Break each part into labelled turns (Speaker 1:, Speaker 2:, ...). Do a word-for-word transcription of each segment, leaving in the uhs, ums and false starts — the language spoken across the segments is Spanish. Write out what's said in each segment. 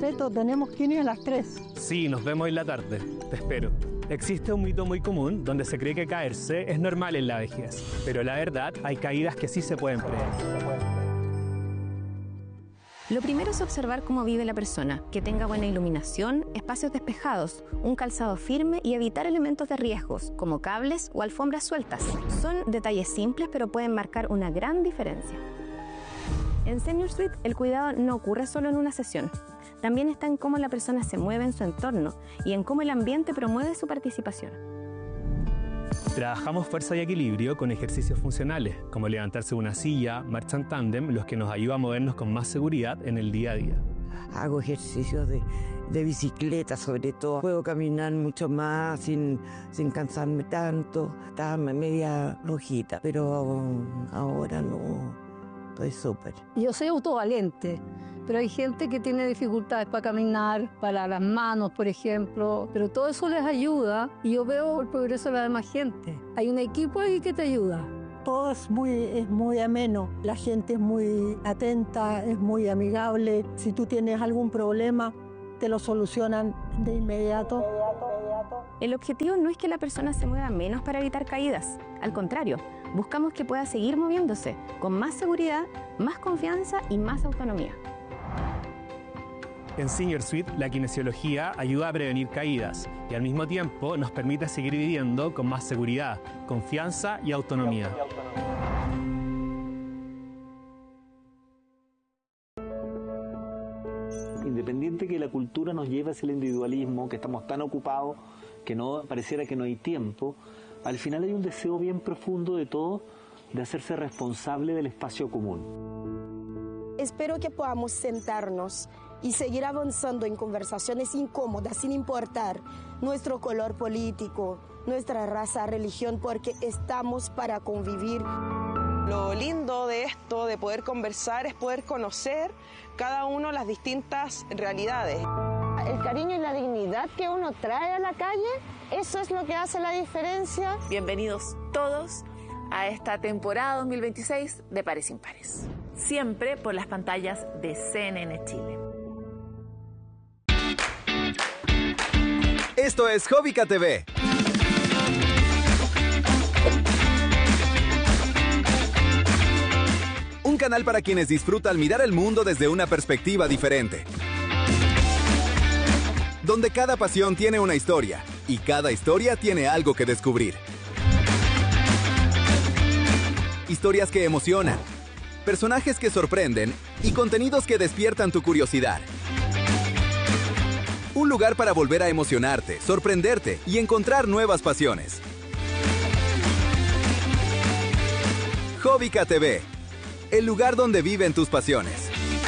Speaker 1: Perfecto, tenemos que ir a las tres.
Speaker 2: Sí, nos vemos en la tarde. Te espero. Existe un mito muy común donde se cree que caerse es normal en la vejez, pero la verdad, hay caídas que sí se pueden prevenir.
Speaker 3: Lo primero es observar cómo vive la persona, que tenga buena iluminación, espacios despejados, un calzado firme y evitar elementos de riesgos, como cables o alfombras sueltas. Son detalles simples, pero pueden marcar una gran diferencia. En Senior Suite, el cuidado no ocurre solo en una sesión. También está en cómo la persona se mueve en su entorno y en cómo el ambiente promueve su participación.
Speaker 2: Trabajamos fuerza y equilibrio con ejercicios funcionales, como levantarse de una silla, marcha en tándem, los que nos ayudan a movernos con más seguridad en el día a día.
Speaker 4: Hago ejercicios de, de bicicleta, sobre todo. Puedo caminar mucho más sin, sin cansarme tanto. Estaba media rojita, pero ahora no. Estoy súper.
Speaker 1: Yo soy autovaliente, pero hay gente que tiene dificultades para caminar, para las manos, por ejemplo, pero todo eso les ayuda y yo veo el progreso de la demás gente. Hay un equipo ahí que te ayuda. Todo es muy, es muy ameno, la gente es muy atenta, es muy amigable. Si tú tienes algún problema, te lo solucionan de inmediato.
Speaker 3: El objetivo no es que la persona se mueva menos para evitar caídas, al contrario, buscamos que pueda seguir moviéndose con más seguridad, más confianza y más autonomía.
Speaker 2: En Senior Suite, la kinesiología ayuda a prevenir caídas y al mismo tiempo nos permite seguir viviendo con más seguridad, confianza y autonomía.
Speaker 5: Independiente que la cultura nos lleve hacia el individualismo, que estamos tan ocupados que no pareciera que no hay tiempo, al final hay un deseo bien profundo de todos de hacerse responsable del espacio común.
Speaker 6: Espero que podamos sentarnos y seguir avanzando en conversaciones incómodas sin importar nuestro color político, nuestra raza, religión, porque estamos para convivir.
Speaker 7: Lo lindo de esto, de poder conversar, es poder conocer cada uno las distintas realidades.
Speaker 8: El cariño y la dignidad que uno trae a la calle, eso es lo que hace la diferencia.
Speaker 9: Bienvenidos todos a esta temporada dos mil veintiséis de Pares Impares. Siempre por las pantallas de C N N Chile.
Speaker 10: Esto es Jóvica T V. Un canal para quienes disfrutan mirar el mundo desde una perspectiva diferente. Donde cada pasión tiene una historia y cada historia tiene algo que descubrir. Historias que emocionan, personajes que sorprenden y contenidos que despiertan tu curiosidad. Un lugar para volver a emocionarte, sorprenderte y encontrar nuevas pasiones. Jóvica T V, el lugar donde viven tus pasiones.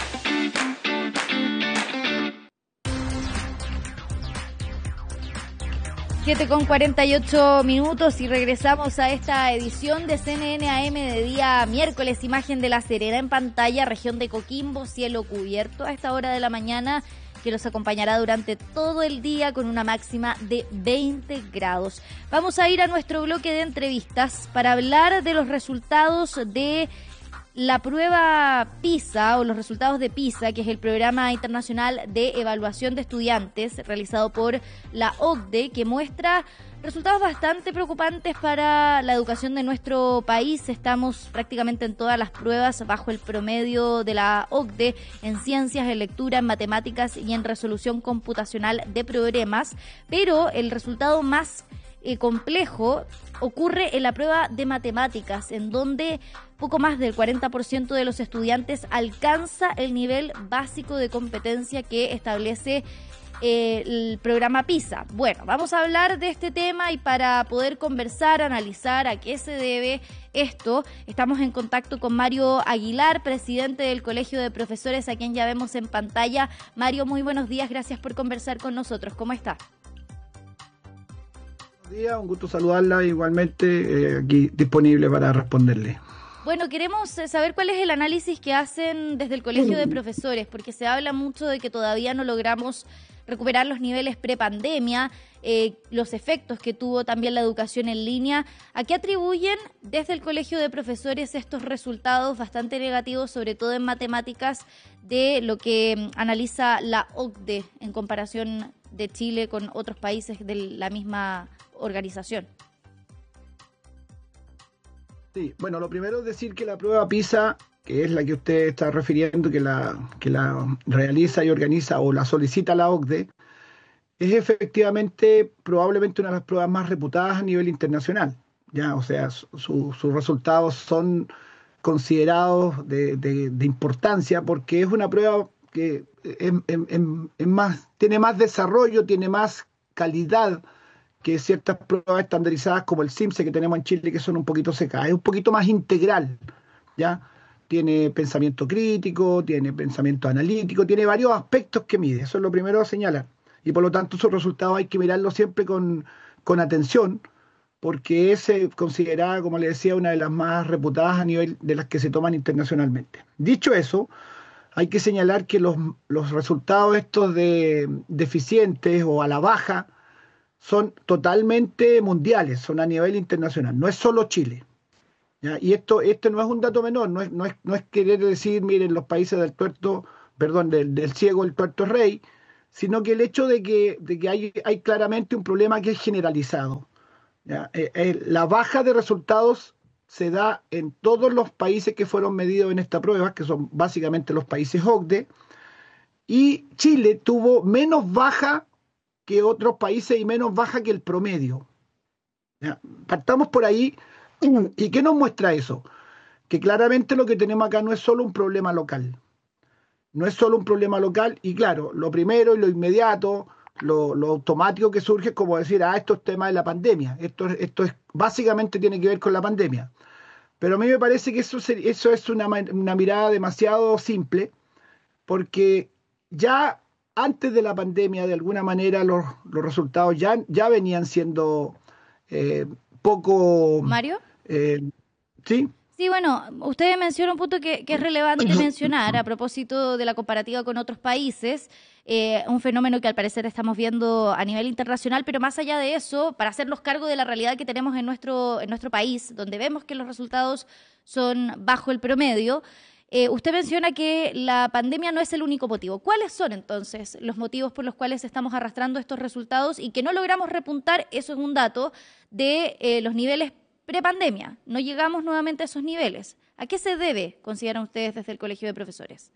Speaker 11: siete con cuarenta y ocho minutos y regresamos a esta edición de C N N A M de día miércoles. Imagen de La Serena en pantalla, región de Coquimbo, cielo cubierto a esta hora de la mañana, que los acompañará durante todo el día con una máxima de veinte grados. Vamos a ir a nuestro bloque de entrevistas para hablar de los resultados de la prueba PISA o los resultados de PISA, que es el Programa Internacional de Evaluación de Estudiantes realizado por la O C D E, que muestra resultados bastante preocupantes para la educación de nuestro país. Estamos prácticamente en todas las pruebas bajo el promedio de la O C D E en ciencias, en lectura, en matemáticas y en resolución computacional de problemas, pero el resultado más eh, complejo ocurre en la prueba de matemáticas, en donde poco más del cuarenta por ciento de los estudiantes alcanza el nivel básico de competencia que establece eh, el programa PISA. Bueno, vamos a hablar de este tema y para poder conversar, analizar a qué se debe esto, estamos en contacto con Mario Aguilar, presidente del Colegio de Profesores, a quien ya vemos en pantalla. Mario, muy buenos días, gracias por conversar con nosotros. ¿Cómo está?
Speaker 12: Buenos días, un gusto saludarla, igualmente eh, aquí disponible para responderle.
Speaker 11: Bueno, queremos saber cuál es el análisis que hacen desde el Colegio de Profesores, porque se habla mucho de que todavía no logramos recuperar los niveles prepandemia, eh, los efectos que tuvo también la educación en línea. ¿A qué atribuyen desde el Colegio de Profesores estos resultados bastante negativos, sobre todo en matemáticas, de lo que analiza la O C D E en comparación de Chile con otros países de la misma organización?
Speaker 12: Sí, bueno, lo primero es decir que la prueba PISA, que es la que usted está refiriendo, que la, que la realiza y organiza o la solicita la O C D E, es efectivamente probablemente una de las pruebas más reputadas a nivel internacional. Ya, o sea, su, sus resultados son considerados de, de, de importancia porque es una prueba que en, en, en más, tiene más desarrollo, tiene más calidad que ciertas pruebas estandarizadas como el SIMSE que tenemos en Chile, que son un poquito secas. Es un poquito más integral, ¿ya? Tiene pensamiento crítico, tiene pensamiento analítico, tiene varios aspectos que mide. Eso es lo primero a señalar. Y por lo tanto, sus resultados hay que mirarlos siempre con, con atención, porque es eh, considerada, como le decía, una de las más reputadas a nivel de las que se toman internacionalmente. Dicho eso, hay que señalar que los, los resultados estos de deficientes o a la baja son totalmente mundiales, son a nivel internacional, no es solo Chile. ¿Ya? Y esto, esto no es un dato menor, no es, no es, no es querer decir, miren, los países del tuerto, perdón, del, del ciego el tuerto es rey, sino que el hecho de que, de que hay, hay claramente un problema que es generalizado. ¿Ya? Eh, eh, la baja de resultados se da en todos los países que fueron medidos en esta prueba, que son básicamente los países O C D E, y Chile tuvo menos baja que otros países y menos baja que el promedio. ¿Ya? Partamos por ahí. ¿Y qué nos muestra eso? Que claramente lo que tenemos acá no es solo un problema local. No es solo un problema local y claro, lo primero y lo inmediato, lo, lo automático que surge es como decir, ah, esto es tema de la pandemia. Esto, esto es básicamente tiene que ver con la pandemia. Pero a mí me parece que eso, eso es una, una mirada demasiado simple porque ya antes de la pandemia, de alguna manera, los, los resultados ya, ya venían siendo eh, poco...
Speaker 11: ¿Mario?
Speaker 12: Eh, ¿Sí?
Speaker 11: Sí, bueno, usted menciona un punto que, que es relevante mencionar a propósito de la comparativa con otros países, eh, un fenómeno que al parecer estamos viendo a nivel internacional, pero más allá de eso, para hacernos cargo de la realidad que tenemos en nuestro, en nuestro país, donde vemos que los resultados son bajo el promedio, Eh, usted menciona que la pandemia no es el único motivo. ¿Cuáles son entonces los motivos por los cuales estamos arrastrando estos resultados y que no logramos repuntar, eso es un dato, de eh, los niveles prepandemia? No llegamos nuevamente a esos niveles. ¿A qué se debe, consideran ustedes desde el Colegio de Profesores?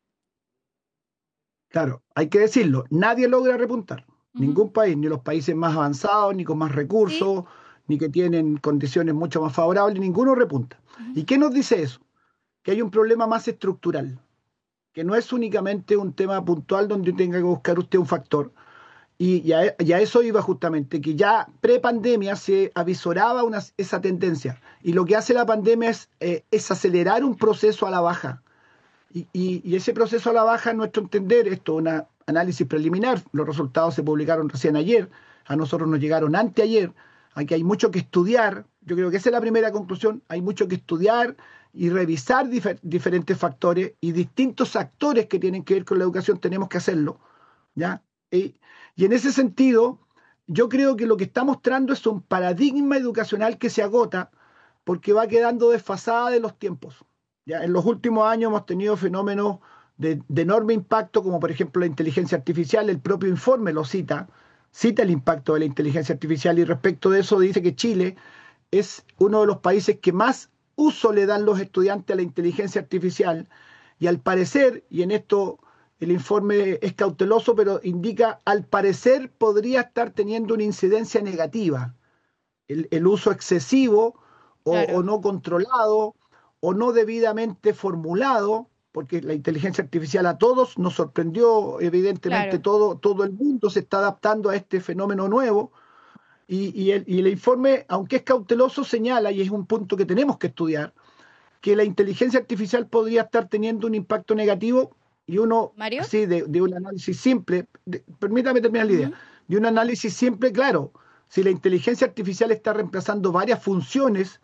Speaker 12: Claro, hay que decirlo, nadie logra repuntar. Uh-huh. Ningún país, ni los países más avanzados, ni con más recursos, ¿sí?, ni que tienen condiciones mucho más favorables, ninguno repunta. Uh-huh. ¿Y qué nos dice eso? Que hay un problema más estructural, que no es únicamente un tema puntual donde tenga que buscar usted un factor. Y ya, ya eso iba justamente, que ya pre-pandemia se avisoraba una, esa tendencia. Y lo que hace la pandemia es, eh, es acelerar un proceso a la baja. Y, y, y ese proceso a la baja, a nuestro entender, esto es un análisis preliminar, los resultados se publicaron recién ayer, a nosotros nos llegaron anteayer, aquí hay mucho que estudiar, yo creo que esa es la primera conclusión, hay mucho que estudiar y revisar difer- diferentes factores y distintos actores que tienen que ver con la educación, tenemos que hacerlo, ¿ya? Y, y en ese sentido, yo creo que lo que está mostrando es un paradigma educacional que se agota porque va quedando desfasada de los tiempos. ¿Ya? En los últimos años hemos tenido fenómenos de, de enorme impacto, como por ejemplo la inteligencia artificial, el propio informe lo cita, cita el impacto de la inteligencia artificial y respecto de eso dice que Chile es uno de los países que más uso le dan los estudiantes a la inteligencia artificial y al parecer, y en esto el informe es cauteloso, pero indica, al parecer podría estar teniendo una incidencia negativa. El, el uso excesivo o, claro. o no controlado o no debidamente formulado, porque la inteligencia artificial a todos nos sorprendió, evidentemente claro. todo, todo el mundo se está adaptando a este fenómeno nuevo. Y, y, el, y el informe, aunque es cauteloso, señala, y es un punto que tenemos que estudiar, que la inteligencia artificial podría estar teniendo un impacto negativo y uno,
Speaker 11: ¿Mario?
Speaker 12: así, de, de un análisis simple, de, permítame terminar la idea, uh-huh. de un análisis simple, claro, si la inteligencia artificial está reemplazando varias funciones,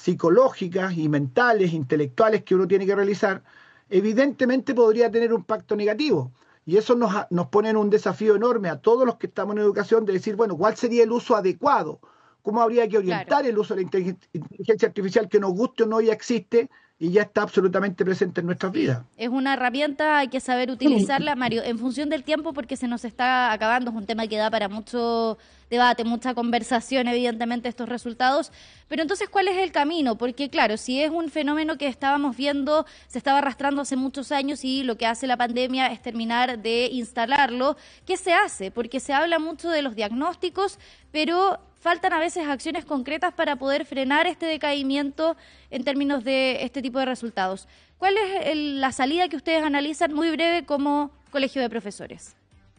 Speaker 12: psicológicas y mentales, intelectuales que uno tiene que realizar, evidentemente podría tener un impacto negativo. Y eso nos, nos pone en un desafío enorme a todos los que estamos en educación de decir, bueno, ¿cuál sería el uso adecuado? ¿Cómo habría que orientar claro. el uso de la inteligencia artificial que nos guste o no ya existe y ya está absolutamente presente en nuestras vidas?
Speaker 11: Es una herramienta, hay que saber utilizarla, Mario, en función del tiempo, porque se nos está acabando, es un tema que da para mucho debate, mucha conversación, evidentemente, estos resultados. Pero entonces, ¿cuál es el camino? Porque, claro, si es un fenómeno que estábamos viendo, se estaba arrastrando hace muchos años y lo que hace la pandemia es terminar de instalarlo, ¿qué se hace? Porque se habla mucho de los diagnósticos, pero faltan a veces acciones concretas para poder frenar este decaimiento en términos de este tipo de resultados. ¿Cuál es el, la salida que ustedes analizan muy breve como colegio de profesores?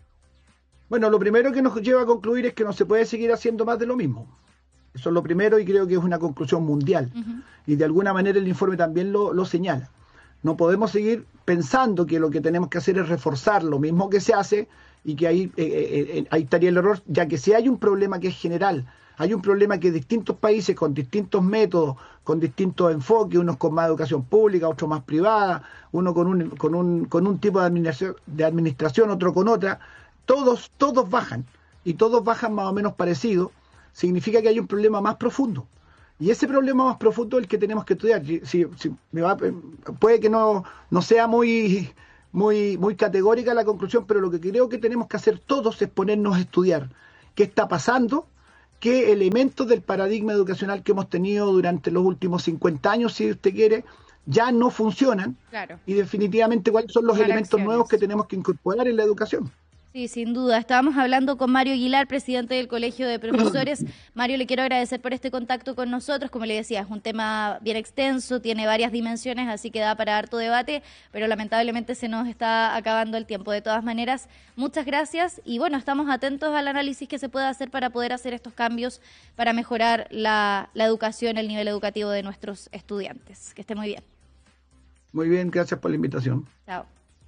Speaker 12: Bueno, lo primero que nos lleva a concluir es que no se puede seguir haciendo más de lo mismo. Eso es lo primero y creo que es una conclusión mundial. Uh-huh. Y de alguna manera el informe también lo, lo señala. No podemos seguir pensando que lo que tenemos que hacer es reforzar lo mismo que se hace y que ahí, eh, eh, ahí estaría el error, ya que si hay un problema que es general, hay un problema que distintos países con distintos métodos, con distintos enfoques, unos con más educación pública, otros más privada, uno con un, con un, con un tipo de administración, de administración, otro con otra, todos, todos bajan, y todos bajan más o menos parecidos, significa que hay un problema más profundo. Y ese problema más profundo es el que tenemos que estudiar. Si, si, si me va, puede que no, no sea muy, muy, muy categórica la conclusión, pero lo que creo que tenemos que hacer todos es ponernos a estudiar qué está pasando, qué elementos del paradigma educacional que hemos tenido durante los últimos cincuenta años, si usted quiere, ya no funcionan. Claro. Y definitivamente cuáles son los Para elementos acciones. nuevos que tenemos que incorporar en la educación.
Speaker 11: Sí, sin duda. Estábamos hablando con Mario Aguilar, presidente del Colegio de Profesores. Mario, le quiero agradecer por este contacto con nosotros. Como le decía, es un tema bien extenso, tiene varias dimensiones, así que da para harto debate, pero lamentablemente se nos está acabando el tiempo. De todas maneras, muchas gracias y bueno, estamos atentos al análisis que se pueda hacer para poder hacer estos cambios para mejorar la, la educación, el nivel educativo de nuestros estudiantes. Que esté muy bien.
Speaker 12: Muy bien, gracias por la invitación.
Speaker 11: Chao.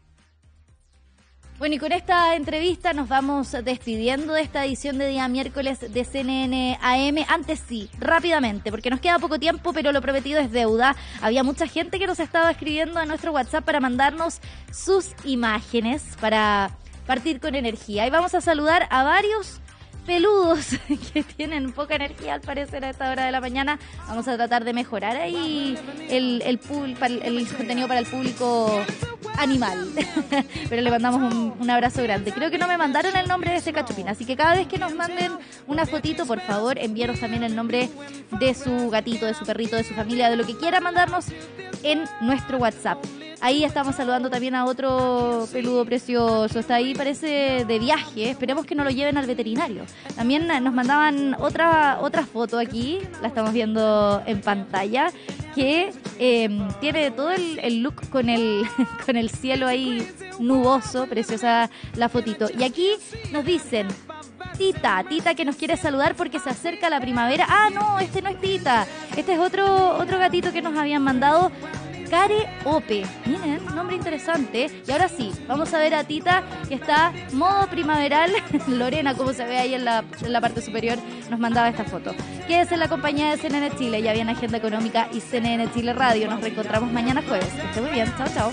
Speaker 11: Bueno, y con esta entrevista nos vamos despidiendo de esta edición de día miércoles de C N N A M. Antes sí, rápidamente, porque nos queda poco tiempo, pero lo prometido es deuda. Había mucha gente que nos estaba escribiendo a nuestro WhatsApp para mandarnos sus imágenes, para partir con energía. Y vamos a saludar a varios peludos que tienen poca energía al parecer a esta hora de la mañana. Vamos a tratar de mejorar ahí el, el, el, el contenido para el público animal. Pero le mandamos un, un abrazo grande. Creo que no me mandaron el nombre de este cachupín, así que cada vez que nos manden una fotito, por favor, envíanos también el nombre de su gatito, de su perrito, de su familia, de lo que quiera mandarnos en nuestro WhatsApp. Ahí estamos saludando también a otro peludo precioso. Está ahí, parece de viaje. Esperemos que no lo lleven al veterinario. También nos mandaban otra otra foto aquí. La estamos viendo en pantalla. Que eh, tiene todo el, el look con el, con el cielo ahí nuboso. Preciosa la fotito. Y aquí nos dicen... Tita, Tita que nos quiere saludar porque se acerca la primavera. Ah, no, este no es Tita. Este es otro, otro gatito que nos habían mandado. Care Ope. Miren, nombre interesante. Y ahora sí, vamos a ver a Tita que está modo primaveral. Lorena, como se ve ahí en la, en la parte superior, nos mandaba esta foto. Quédese en la compañía de C N N Chile. Ya viene Agenda Económica y C N N Chile Radio. Nos reencontramos mañana jueves. Que esté muy bien. Chao, chao.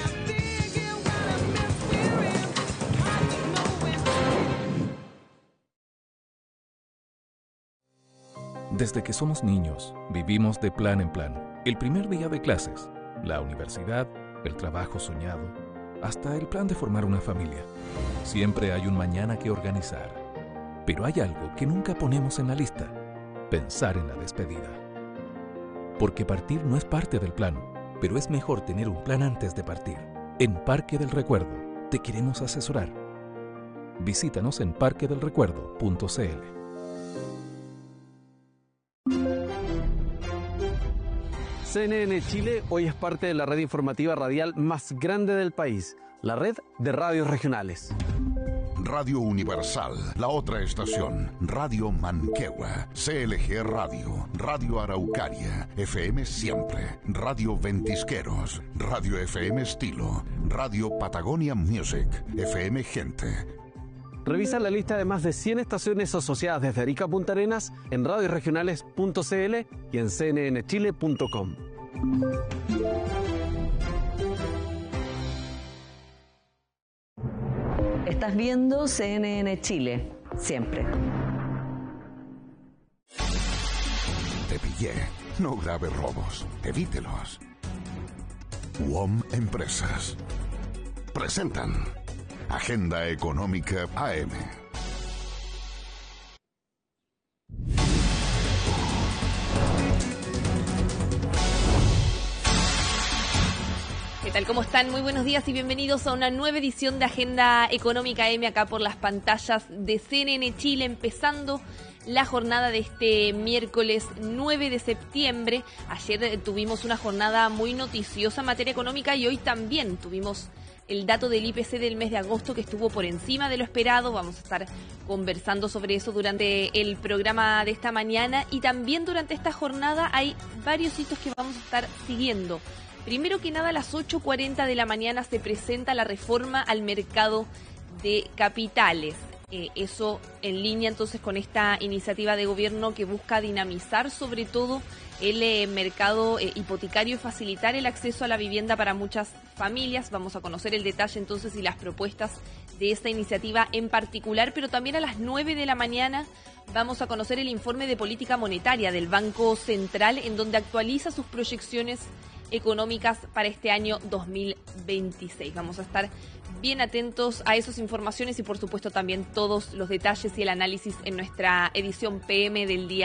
Speaker 13: Desde que somos niños, vivimos de plan en plan. El primer día de clases, la universidad, el trabajo soñado, hasta el plan de formar una familia. Siempre hay un mañana que organizar. Pero hay algo que nunca ponemos en la lista: pensar en la despedida. Porque partir no es parte del plan, pero es mejor tener un plan antes de partir. En Parque del Recuerdo, te queremos asesorar. Visítanos en parque del recuerdo punto c l.
Speaker 14: C N N Chile hoy es parte de la red informativa radial más grande del país, la red de radios regionales.
Speaker 15: Radio Universal, la otra estación, Radio Manquehue, C L G Radio, Radio Araucaria, F M Siempre, Radio Ventisqueros, Radio F M Estilo, Radio Patagonia Music, F M Gente,
Speaker 14: Revisa la lista de más de cien estaciones asociadas desde Arica a Punta Arenas en radios regionales punto c l y en c n n chile punto com.
Speaker 16: Estás viendo C N N Chile, siempre.
Speaker 15: Te pillé. No grave robos. Evítelos. U O M Empresas presentan Agenda Económica A M.
Speaker 17: ¿Qué tal? ¿Cómo están? Muy buenos días y bienvenidos a una nueva edición de Agenda Económica A M acá por las pantallas de C N N Chile, empezando la jornada de este miércoles nueve de septiembre. Ayer tuvimos una jornada muy noticiosa en materia económica y hoy también tuvimos el dato del I P C del mes de agosto que estuvo por encima de lo esperado. Vamos a estar conversando sobre eso durante el programa de esta mañana y también durante esta jornada hay varios hitos que vamos a estar siguiendo. Primero que nada, a las ocho cuarenta de la mañana se presenta la reforma al mercado de capitales. Eh, eso en línea entonces con esta iniciativa de gobierno que busca dinamizar sobre todo el eh, mercado eh, hipotecario y facilitar el acceso a la vivienda para muchas familias. Vamos a conocer el detalle entonces y las propuestas de esta iniciativa en particular, pero también a las nueve de la mañana vamos a conocer el informe de política monetaria del Banco Central, en donde actualiza sus proyecciones económicas para este año dos mil veintiséis. Vamos a estar bien atentos a esas informaciones y por supuesto también todos los detalles y el análisis en nuestra edición P M del día